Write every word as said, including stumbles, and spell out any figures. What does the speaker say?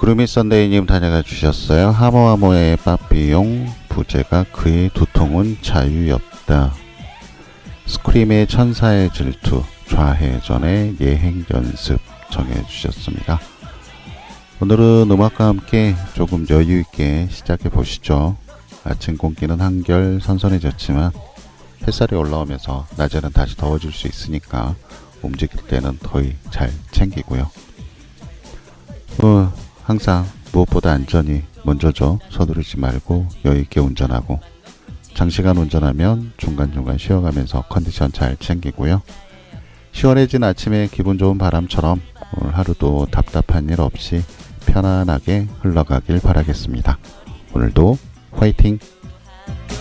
구름이 썬데이님 다녀가 주셨어요. 하모하모의 빠삐용 부제가 그의 두통은 자유였다. 스크림의 천사의 질투 좌회전의 예행 연습 정해 주셨습니다. 오늘은 음악과 함께 조금 여유있게 시작해 보시죠. 아침 공기는 한결 선선해졌지만 햇살이 올라오면서 낮에는 다시 더워질 수 있으니까 움직일 때는 더위 잘 챙기고요. 어, 항상 무엇보다 안전이 먼저죠. 서두르지 말고 여유있게 운전하고, 장시간 운전하면 중간중간 쉬어가면서 컨디션 잘 챙기고요. 시원해진 아침에 기분 좋은 바람처럼 오늘 하루도 답답한 일 없이 편안하게 흘러가길 바라겠습니다. 오늘도 화이팅!